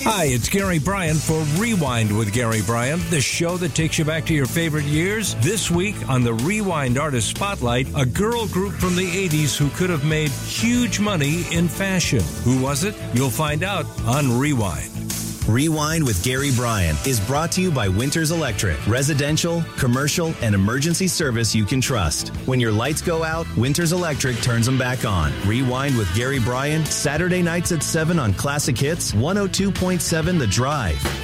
Hi, it's Gary Bryan for Rewind with Gary Bryan, the show that takes you back to your favorite years. This week on the Rewind Artist Spotlight, a girl group from the 80s who could have made huge money in fashion. Who was it? You'll find out on Rewind. Rewind with Gary Bryan is brought to you by Winters Electric. Residential, commercial, and emergency service you can trust. When your lights go out, Winters Electric turns them back on. Rewind with Gary Bryan, Saturday nights at 7 on Classic Hits, 102.7 The Drive.